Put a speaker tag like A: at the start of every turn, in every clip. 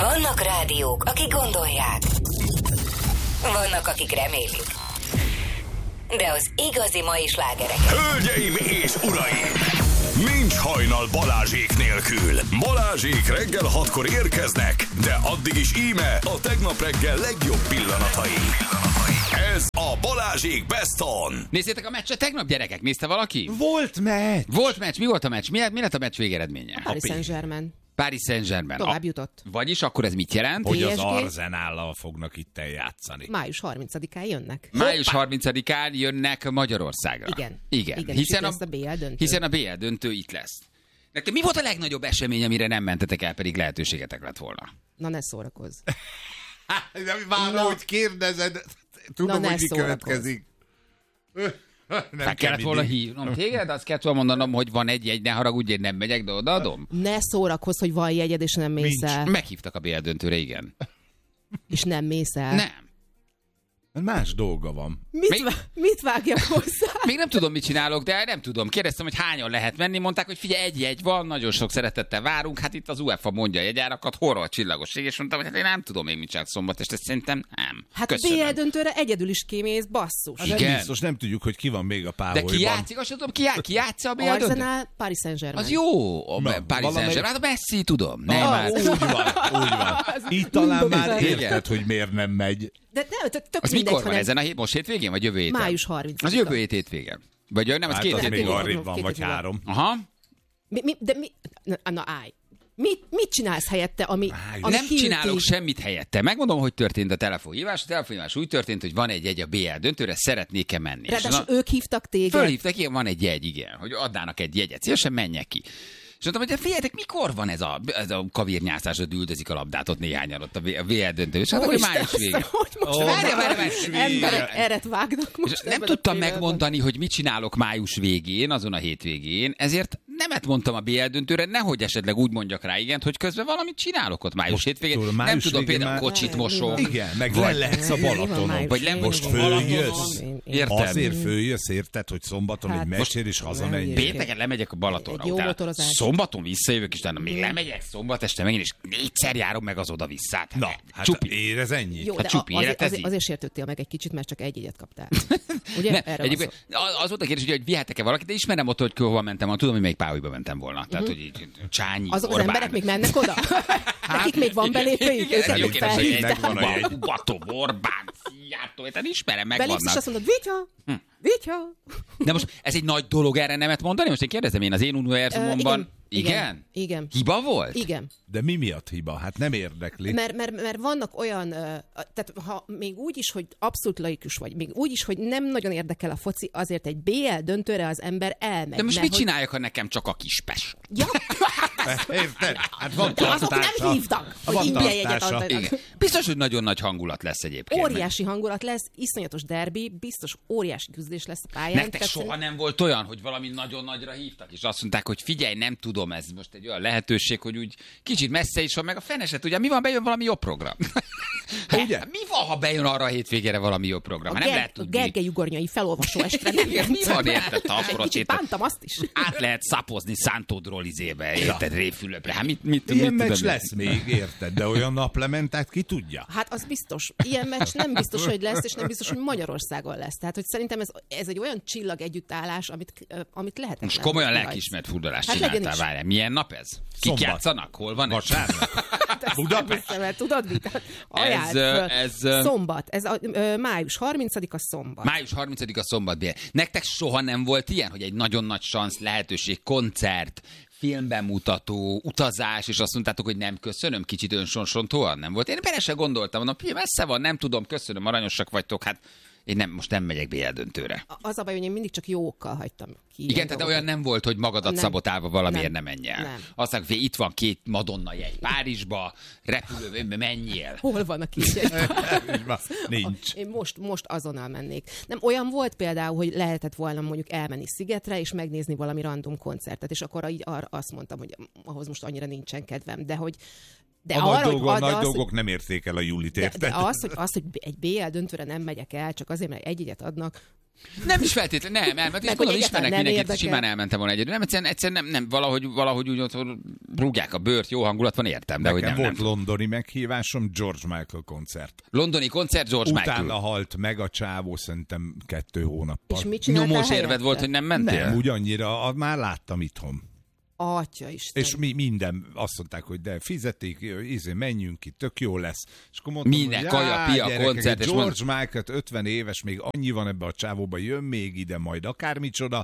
A: Vannak rádiók, akik gondolják. Vannak, akik remélik. De az igazi mai slágerek.
B: Hölgyeim és uraim! Nincs hajnal Balázsék nélkül. Balázsék reggel 6-kor érkeznek, de addig is íme a tegnap reggel legjobb pillanatai. Ez a Balázsék Best On.
C: Nézzétek a meccset tegnap, gyerekek? Nézte valaki?
D: Volt meccs!
C: Volt meccs. Mi volt a meccs? Mi lett a meccs végeredménye?
E: Paris Saint-Germain.
C: Paris Saint-Germain.
E: Tovább jutott.
C: Vagyis akkor ez mit jelent?
D: Hogy az
E: PSG?
D: Arzenállal fognak itt eljátszani.
E: Május 30-án jönnek.
C: Május 30-án jönnek Magyarországra.
E: Igen.
C: Hiszen
E: lesz a BL döntő.
C: Hiszen a BL döntő itt lesz. Nektek mi volt a legnagyobb esemény, amire nem mentetek el, pedig lehetőségetek lett volna?
E: Na ne szórakozz.
D: Várom, hogy kérdezed. Tudom, hogy mi következik.
C: Nem kellett volna hívnom téged, azt kellett volna mondanom, hogy van egy, ne haragudj, én nem megyek, de odaadom.
E: Ne szórakozz, hogy van jegyed, és nem mész el.
C: Meghívtak a BL döntőre, igen.
E: És nem mész el.
C: Nem.
D: Más dolga van.
E: Mit vágjak hozzá?
C: Még nem tudom, mit csinálok, de nem tudom. Kérdeztem, hogy hányan lehet menni. Mondták, hogy figyelj, egy jegy van, nagyon sok szeretettel várunk. Hát itt az UEFA mondja a jegyárakat, horror csillagosság, és mondtam, hogy hát én nem tudom még mit csinálok szombat, és ezt szerintem nem.
E: Hát
C: köszönöm.
E: BL döntőre egyedül is kimész, basszus.
D: Hát
C: igen.
D: biztos nem tudjuk, hogy ki van még a páholyban.
C: De ki játszik, azt tudom, ki játsza a BL döntőt?
E: Arsenal, Paris Saint-Germain.
C: Az jó, a Paris Saint-Germain. Hát a Messi, tudom. Nem, már.
D: Úgy van. Itt talán már érted, hogy miért nem megy.
E: De nem, tök
C: az
E: mindegy,
C: mikor van
E: hanem
C: ezen a hét? Most hétvégén, vagy jövő héten?
E: Május 30.
C: Az jövő hétvégén. Vagy nem, az
D: Hát
C: két
D: az
C: hét
D: még
C: múlva.
D: arrébb van,
E: Két
D: vagy
E: hét múlva.
D: 3.
C: Aha.
E: Na állj. Mit csinálsz helyette, ami
C: Nem
E: kiüti?
C: csinálok semmit helyette. Megmondom, hogy történt a telefonhívás. A telefonhívás úgy történt, hogy van egy jegy a BL döntőre, szeretnék-e menni.
E: Ráadásul ők hívtak téged.
C: Fölhívtak, igen, van egy jegy, igen, hogy adnának egy jegyet. Szívesen menjek ki. És mondtam, hogy figyeljetek, mikor van ez a kavírnyászás, hogy üldözik a labdát ott néhányan ott a VL döntő. És hát, hogy május végén.
E: Emberek eret vágnak most.
C: És nem tudtam megmondani, hogy mit csinálok május végén, azon a hétvégén, ezért nemet mondtam a BL döntőre, nehogy esetleg úgy mondjak rá igent, hogy közben valamit csinálok ott május hétvégén. Nem tudom, például kocsit mosok.
D: Igen, meg lehetsz a Balatonon.
C: Vagy nem
D: most
C: a Balatonon.
D: följössz.
C: Érted?
D: Azért följössz, érted, hogy szombaton egy meccsér és hazamenjél.
C: Pénteken lemegyek a Balatonra.
E: Egy jó
C: Utána
E: motorozás.
C: szombaton visszajövök, és utána még lemegyek szombat este megint, és 4-szer járom meg az oda-visszát.
D: Na, hát érez ennyit.
E: Jó,
C: Hát
E: de
C: csupi, életezi.
E: azért sértődtél meg egy kicsit, mert csak egy jegyet kaptál. Ugye?
C: Ne,
E: Erre
C: egyébként az volt a kérdés, hogy vihetek-e valakit, de ismerem ott, hogy hova mentem volna. Tudom, hogy melyik páholyba mentem volna. Tehát, hogy így Csányi,
E: azok az
C: Orbán.
E: emberek még mennek oda? Nekik még van belépőjük?
C: Igen, jó kérdés, hogy
D: megvan a jegy.
C: Batov, Orbán, Szijjártó, én ismerem,
E: Belépsz, és
C: megvannak.
E: azt mondod, Vitya!
C: De most ez egy nagy dolog erre nemet mondani? Most én kérdezem, én az én univerzumomban... Igen?
E: Igen.
C: Hiba volt?
E: Igen.
D: De mi miatt hiba? Hát nem érdekli.
E: Mert vannak olyan, tehát ha még úgy is, hogy abszolút laikus vagy, még úgy is, hogy nem nagyon érdekel a foci, azért egy BL döntőre az ember elmegy.
C: De most mit csináljak, ha nekem csak a Kispest?
E: Ja,
D: Érted? Hát van
E: de azok
D: tartása.
E: nem hívtak, hogy
D: Van
E: ingyen jegyet
D: tartása.
E: adtak.
C: Igen. Biztos, hogy nagyon nagy hangulat lesz egyébként.
E: Óriási hangulat lesz, iszonyatos derbi, biztos óriási küzdés lesz a pályán.
C: Nektek
E: tehát
C: soha nem volt olyan, hogy valami nagyon nagyra hívtak, és azt mondták, hogy figyelj, nem tudom, ez most egy olyan lehetőség, hogy úgy kicsit messze is van, meg a feneset, ugye mi van, bejön valami jobb program?
D: Ugye?
C: Mi van, ha bejön arra a hétvégére valami jobb program? Hát nem lehet
E: A
C: tudni.
E: Gergely Ugornyai felolvasó estre nem jön.
C: Mi van, érted?
E: Hát
C: Akkor
E: egy kicsit bántam azt is.
C: át lehet szapozni Szántódról izébe, érted, Réfülöpre. Hát mit
D: Ilyen meccs
C: tudom
D: lesz még, érted? De olyan naplementát ki tudja?
E: Hát az biztos. Ilyen meccs nem biztos, hogy lesz, és nem biztos, hogy Magyarországon lesz. Tehát, hogy szerintem ez egy olyan csillag együttállás, amit lehetetlen.
C: Most komolyan
E: rajz.
C: lelkiismert furdalást
E: Hát legyen
C: csináltál,
E: is.
C: várjál. Milyen nap ez? Kik
D: Szombat.
C: játszanak? Hol van ez?
D: Vasárnap.
E: Ezt
D: Budapest.
E: nem hiszem el, tudod mit? Ajánld föl. Szombat. Ez május 30-a szombat.
C: Május 30-a szombat bél. Nektek soha nem volt ilyen, hogy egy nagyon nagy szansz, lehetőség, koncert, filmbemutató, utazás, és azt mondtátok, hogy nem köszönöm, kicsit önsonsontóan nem volt. Én bele se gondoltam, mondom, messze van, nem tudom, köszönöm, aranyosak vagytok, hát én most nem megyek BL döntőre.
E: Az a baj, hogy én mindig csak jókkal hagytam ki.
C: Igen, tehát olyan nem volt, hogy magadat
E: Nem.
C: szabotálva valamiért nem menj el.
E: Nem.
C: Aztán, hogy itt van 2 Madonna jegy Párizsba, repülő, menjél.
E: Hol van a kisjegy?
D: Nincs.
E: Én most azonnal mennék. Nem, olyan volt például, hogy lehetett volna mondjuk elmenni Szigetre, és megnézni valami random koncertet, és akkor így azt mondtam, hogy ahhoz most annyira nincsen kedvem, de hogy de
D: A
E: arra,
D: nagy
E: hogy
D: dolgok nem érték el a Julit, érted?
E: de az, hogy egy BL döntőre nem megyek el, csak azért, mert egy jegyet adnak,
C: Nem is feltétlenül, nem, mert mondom, ismernek mindenkit, simán elmentem volna egyedül. Nem, egyszerűen nem, valahogy úgy otthon rúgják a bőrt, jó hangulat van, értem. De hogy
D: Nekem
C: nem,
D: volt londoni meghívásom, George Michael koncert.
C: Londoni koncert, George Michael.
D: Utána halt meg a csávó, szerintem 2 hónappal.
E: És mit csináltál
C: Nyomós
E: helyette?
C: érved volt, hogy nem mentél?
D: Nem, ugyannyira, már láttam itthon.
E: Atya Isten.
D: És minden azt mondták, hogy de fizetik, menjünk ki, tök jó lesz. És akkor mondtam,
C: Minden,
D: hogy
C: kaja, pia,
D: gyerekek,
C: koncert, és
D: George Michael 50 éves, még annyi van ebbe a csávóba, jön még ide majd akármicsoda.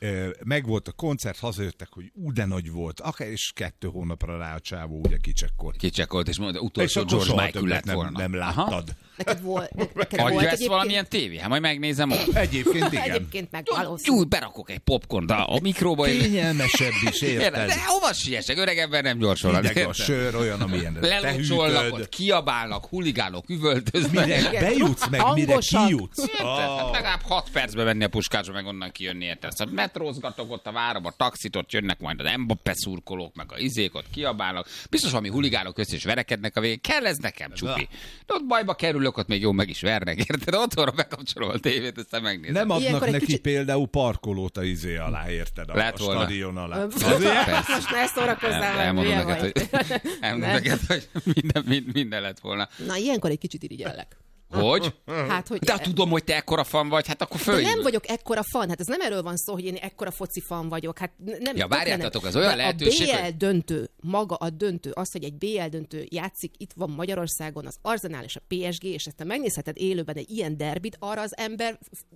D: Meg volt a koncert, hazajöttek, hogy de nagy volt. És 2 hónapra rá a csávó ugye kicsekkolt.
C: Kicsekkolt, és mondta,
D: És
C: utolsó
D: akkor
C: George
D: soha
C: Michael lett
D: többet
C: volna.
D: nem láttad.
E: Neked volt
C: Adja ezt
E: egyébként?
C: valamilyen tévé? Hát majd megnézem ott.
D: Egyébként igen.
E: Egyébként meg valószínű.
C: Jó, berakok egy popcornt a mikróba.
D: Kényelmesebb is, érted?
C: De hova siessek? Öreg ember nem gyorsolhat.
D: Hideg a sör, olyan, amilyen
C: Lelocsolnak ott, kiabálnak, huligánok, üvöltöznek.
D: Mire bejutsz, meg mire
E: Hangosak.
D: kijutsz.
C: Hát legalább 6 percbe menni a puskásba, meg onnan kijönni, érted? Szóval metrózgatok ott a várba, a taxit, ott jönnek majd az Mbappé szurkolók, meg a izék ott kiabálnak. Biztos, valami huligánok össze is verekednek a végén. Kell ez nekem, csupi. De ott bajba kerülök, ott még jó meg is vernek, érted? Otthonra bekapcsolom a tévét, aztán megnézem.
D: Nem adnak
E: Ilyenkor egy
D: neki
E: kicsit-
D: például parkolót a izé alá, érted? A
C: Lehet volna.
D: stadion alá.
C: Persze.
E: Most ne szórakozzál,
C: Elmondom
E: hülye
C: neked,
E: vagy.
C: elmondom neked, hogy minden lett volna.
E: Na, ilyenkor egy kicsit irigyellek.
C: Hogy?
E: Hát, hogy
C: De tudom, hogy te ekkora fan vagy, hát akkor
E: de
C: föl.
E: nem vagyok ekkora fan, hát ez nem erről van szó, hogy én ekkora foci fan vagyok. Hát nem.
C: Ja, várjátok, az olyan
E: De
C: lehetőség,
E: a BL
C: hogy-
E: döntő, maga a döntő, az, hogy egy BL döntő játszik, itt van Magyarországon az Arsenal és a PSG, és ezt te megnézheted élőben egy ilyen derbit, arra az ember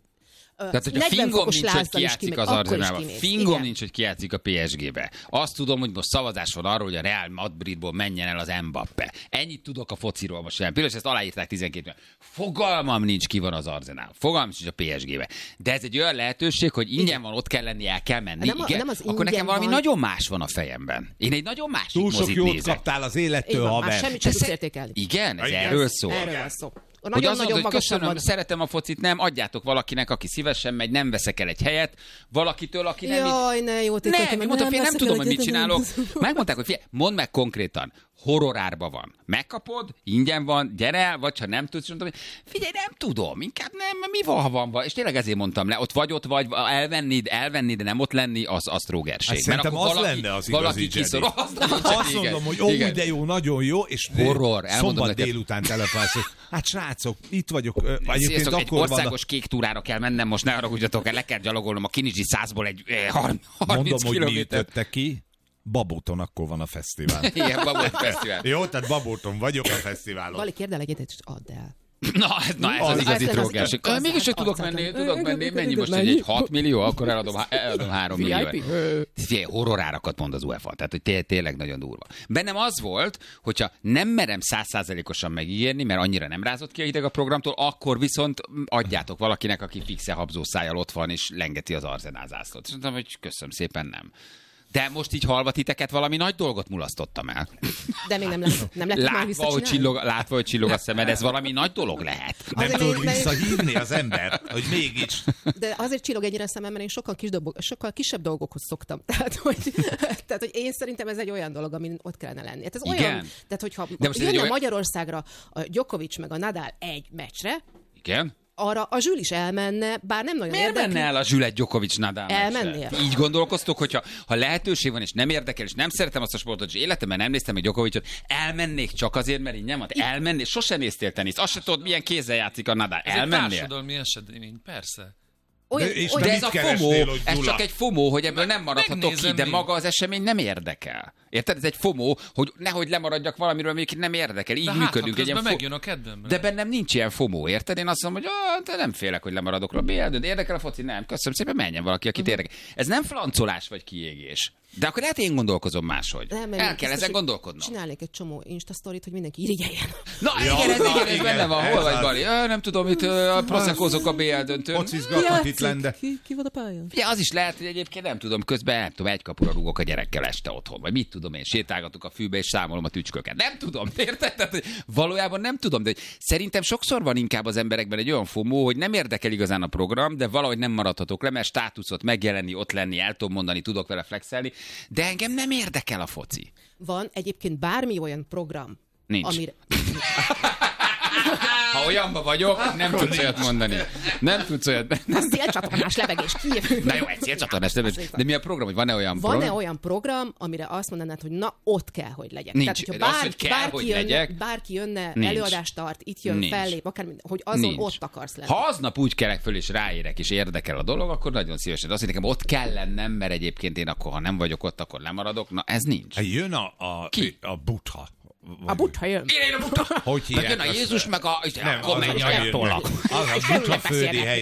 C: Tehát, hogyha
E: 40
C: fingom
E: fokos
C: nincs, hogy
E: lázzal is
C: kijátszik
E: kimegy,
C: az
E: akkor is
C: Arzenálba.
E: kimész.
C: Fingom
E: Igen.
C: nincs, hogy kijátszik a PSG-be. Azt tudom, hogy most szavazás van arról, hogy a Real Madridból menjen el az Mbappé. Ennyit tudok a fociról most jelen. Például ezt aláírták 12-ben. Fogalmam nincs, ki van az Arzenál. Fogalmam nincs a PSG-be. De ez egy olyan lehetőség, hogy ingyen van, ott kell lenni, el kell menni.
E: Nem
C: Igen.
E: nem az
C: Akkor
E: ingyen
C: nekem valami
E: van.
C: nagyon más van a fejemben. Én egy nagyon másik
D: Túl sok
C: mozit
D: jót
C: nézek.
D: kaptál az
E: Így
D: élettől,
E: van, már
D: haver.
E: semmit sem tudsz értékelni.
C: Igen? Ez
D: Igen.
C: erről szól.
E: Erről van szó.
C: Hogy azt mondod,
E: Nagyon-nagyon
C: hogy
E: magasan
C: köszönöm,
E: van.
C: szeretem a focit, nem, adjátok valakinek, aki szívesen megy, nem veszek el egy helyet, valakitől, aki nem...
E: Jaj, ne jó,
C: Nem, mondtam, nem tudom, hogy mit csinálok. Megmondták, hogy figyelj, mondd meg konkrétan, horrorárba van. Megkapod, ingyen van, gyere el, vagy ha nem tudsz, mondtam, hogy figyelj, nem tudom, inkább nem, mi van, ha van. És tényleg ezért mondtam le, ott vagy, elvenni, de nem ott lenni, az trógerség.
D: Hát szerintem az lenne az
C: valaki
D: igazi
C: kiszor.
D: Jedi. Azt mondom, hogy ó, de jó, nagyon jó, és
C: Horror, elmondom
D: szombat
C: neked.
D: délután telefonálsz, hogy hát srácok, itt vagyok. Egyébként
C: Sziasztok, egy
D: akkor van a...
C: országos kék túrára kell mennem, most ne haragudjatok el, le kell gyalogolnom a Kinizsi 100-ból egy 30
D: Mondom, hogy mi
C: kilométer.
D: ütötte ki. Babóton akkor van a fesztivál.
C: Igen, Babot Fesztivál.
D: Jó, tehát Babóton vagyok a fesztiválon.
E: Vali, kérd el egyet, és add el.
C: Na, ez az igazi
E: Ez
C: trógerség.
E: az
C: Mégis, hogy tudok
E: arcátlan.
C: menni, mennyi most, hogy egy 6 millió, akkor eladom 3 millió. Figyelj, horrorárakat mond az UEFA, tehát hogy tényleg nagyon durva. Bennem az volt, hogyha nem merem 100%-osan megígérni, mert annyira nem rázott ki a hideg a programtól, akkor viszont adjátok valakinek, aki fixe habzószájjal ott van, és lengeti az Arzenál zászlót. És mondtam, hogy köszönöm szépen, nem. De most így halva titeket valami nagy dolgot mulasztottam el.
E: De még nem lettem már
C: Látva, hogy csillog a szemed, ez valami nagy dolog lehet.
D: Nem
E: Azért
D: tudod
E: még-
D: visszahívni az ember, hogy mégis.
E: De azért csillog ennyire a szemem, mert én sokkal kisebb dolgokhoz szoktam. Tehát hogy én szerintem ez egy olyan dolog, amin ott kellene lenni. Hát ez
C: Igen.
E: olyan, tehát hogyha
C: De most ez egy
E: jönne
C: olyan-
E: Magyarországra a Djokovic meg a Nadal egy meccsre,
C: Igen?
E: arra a Zsül is elmenne, bár nem nagyon
C: Miért
E: érdekli.
C: menne el a Zsület Djokovic Nadal meccse?
E: Elmennél?
C: Ti így gondolkoztok, hogyha lehetőség van, és nem érdekel, és nem szeretem azt a sportot, és életemben nem néztem egy Djokovicot, elmennék csak azért, mert ingyen van? Elmennél? Sose néztél teniszt. Azt se tudod, milyen kézzel játszik a Nadal.
F: Ez egy
C: Elmennél?
F: társadalmi esemény, persze.
E: Olyan,
D: De- és
E: olyan,
C: De
D: mit
C: ez a
D: keresnél,
C: FOMO,
D: hogy
C: ez
D: Gyula?
C: csak egy FOMO, hogy ebből nem maradhatok ki,
F: megnézem
C: de
F: mi.
C: maga az esemény nem érdekel. Érted? Ez egy FOMO, hogy nehogy lemaradjak valamiről, ami nem érdekel. Így
F: De hát,
C: működünk.
F: ha
C: Egy ilyen
F: közben megjön a kedvemre.
C: De bennem nincs ilyen FOMO, érted? Én azt mondom, hogy de nem félek, hogy lemaradok róla. De érdekel a foci? Nem. Köszönöm szépen, menjen valaki, akit érdekel. Ez nem flancolás vagy kiégés. De akkor lehet én gondolkozom máshogy.
E: nem,
C: El kell
E: biztos,
C: ezen
E: hogy
C: gondolkodnom.
E: Csinálnék egy csomó Insta-sztorit, hogy mindenki irigyeljen.
C: Na
D: Ja,
C: igen, ez,
D: na,
C: igen, ez
D: igen,
C: benne van. Hol
D: ez
C: vagy,
D: az.
C: Bali? Nem tudom, itt proszekkózok a BL döntőn.
D: Focizgatnak itt lenne.
E: Ki volt a pályán?
C: Ja, az is lehet, hogy egyébként nem tudom, közben nem tudom, egy kapura rúgok a gyerekkel este otthon, vagy mit tudom én, sétálgatok a fűbe és számolom a tücsköket. Nem tudom, érted? Tehát, hogy valójában nem tudom, de hogy szerintem sokszor van inkább az emberekben egy olyan FOMO, hogy nem érdekel igazán a program, de valahogy nem maradhatok le, mert státuszot megjelenni, ott lenni, el tudom mondani, tudok vele flexelni, de engem nem érdekel a foci.
E: Van egyébként bármi olyan program,
C: Nincs.
E: amire...
C: Ha olyanba vagyok, nem tudsz olyat mondani. Nem tudsz olyat.
E: A szélcsatornás lebegés kijövünk.
C: Na jó, egy szélcsatornás lebegés. De mi a program, hogy van-e olyan program?
E: Van-e olyan program, amire azt mondanád, hogy na, ott kell, hogy legyek?
C: Nincs.
E: Tehát,
C: De az, hogy kell, hogy legyek,
E: bárki jönne,
C: nincs.
E: előadást tart, itt jön,
C: Nincs.
E: fellép, akár, hogy azon
C: Nincs.
E: ott akarsz lenni.
C: Ha aznap úgy kelek föl, és ráérek, és érdekel a dolog, akkor nagyon szívesen. De azt, hogy nekem ott kell lennem, mert egyébként én akkor, ha nem vagyok ott, akkor lemaradok. Na, ez nincs.
D: Jön
C: Ki?
D: a Buddha.
E: A Buddha jön.
C: Én a Buddha.
D: Hogy
C: Meg
D: hívják
C: jön a
D: azt?
C: Jézus, meg a...
D: Nem,
C: akkor
D: az
C: menj
D: a
C: el tolak.
D: Az a Buddha földi hely.